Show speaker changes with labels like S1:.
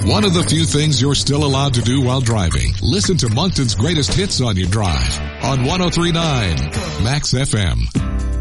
S1: One of the few things you're still allowed to do while driving. Listen to Moncton's greatest hits on your drive on 103.9 Max FM.